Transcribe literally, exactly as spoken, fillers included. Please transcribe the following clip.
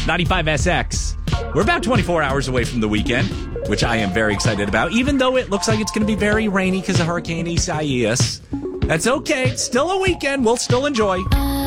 ninety-five S X. We're about twenty-four hours away from the weekend, which I am very excited about, even though it looks like it's going to be very rainy because of Hurricane Isaias. That's okay. It's still a weekend. We'll still enjoy.